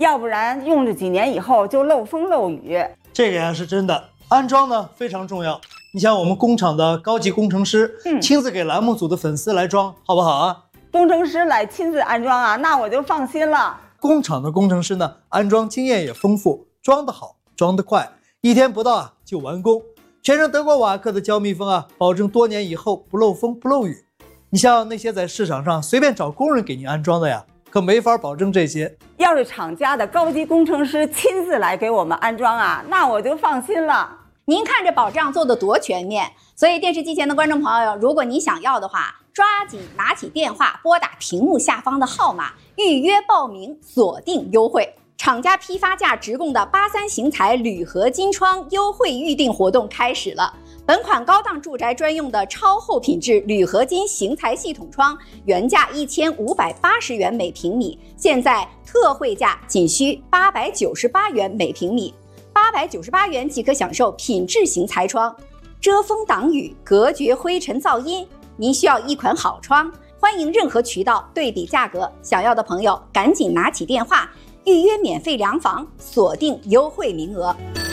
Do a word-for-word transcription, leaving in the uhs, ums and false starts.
要不然用了几年以后就漏风漏雨。 这个呀是真的，安装呢非常重要。你像我们工厂的高级工程师，嗯，亲自给栏目组的粉丝来装，好不好啊？ 工程师来亲自安装啊，那我就放心了。 工厂的工程师呢，安装经验也丰富，装得好，装得快，一天不到啊就完工。全程德国瓦克的胶密封啊，保证多年以后不漏风不漏雨。你像那些在市场上随便找工人给您安装的呀，可没法保证这些。 要是厂家的高级工程师亲自来给我们安装啊，那我就放心了。 您看这保障做得多全面，所以电视机前的观众朋友，如果你想要的话，抓紧拿起电话，拨打屏幕下方的号码，预约报名，锁定优惠。厂家批发价直供的八三型材铝合金窗优惠预定活动开始了。本款高档住宅专用的超厚品质铝合金型材系统窗，原价一千五百八十元每平米，现在特惠价仅需八百九十八元每平米。八百九十八元即可享受品质型材窗，遮风挡雨，隔绝灰尘噪音。您需要一款好窗，欢迎任何渠道对比价格，想要的朋友赶紧拿起电话预约免费量房，锁定优惠名额。